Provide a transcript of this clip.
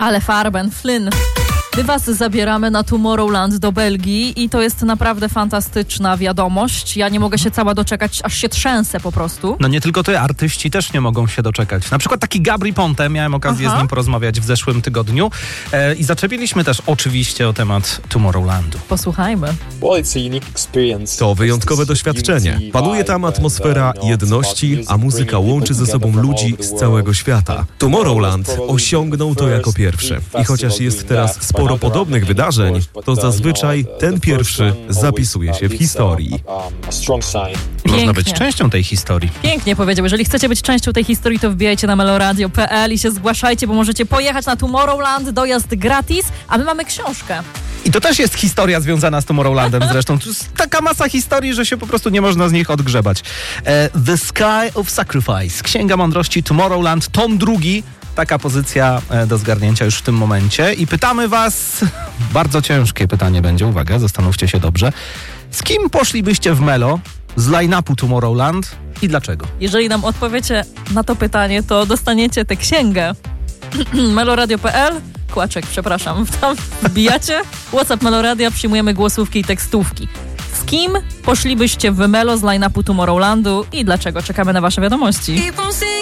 Ale Farben, Flynn. My was zabieramy na Tomorrowland do Belgii i to jest naprawdę fantastyczna wiadomość. Ja nie mogę się cała doczekać, aż się trzęsę po prostu. No nie tylko ty, artyści też nie mogą się doczekać. Na przykład taki Gabry Ponte, miałem okazję z nim porozmawiać w zeszłym tygodniu i zaczepiliśmy też oczywiście o temat Tomorrowlandu. Posłuchajmy. To wyjątkowe doświadczenie. Panuje tam atmosfera jedności, a muzyka łączy ze sobą ludzi z całego świata. Tomorrowland osiągnął to jako pierwszy. I chociaż jest teraz sporo podobnych wydarzeń, to zazwyczaj ten pierwszy zapisuje się w historii. Można być częścią tej historii. Pięknie powiedział. Jeżeli chcecie być częścią tej historii, to wbijajcie na meloradio.pl i się zgłaszajcie, bo możecie pojechać na Tomorrowland, dojazd gratis, a my mamy książkę. I to też jest historia związana z Tomorrowlandem zresztą. To jest taka masa historii, że się po prostu nie można z nich odgrzebać. The Sky of Sacrifice. Księga Mądrości Tomorrowland, tom 2. Taka pozycja do zgarnięcia już w tym momencie. I pytamy was, bardzo ciężkie pytanie będzie, uwaga, zastanówcie się dobrze. Z kim poszlibyście w Melo z line-upu Tomorrowland i dlaczego? Jeżeli nam odpowiecie na to pytanie, to dostaniecie tę księgę. meloradio.pl tam wbijacie. WhatsApp Meloradia, przyjmujemy głosówki i tekstówki. Z kim poszlibyście w Melo z line-upu Tomorrowlandu i dlaczego? Czekamy na wasze wiadomości.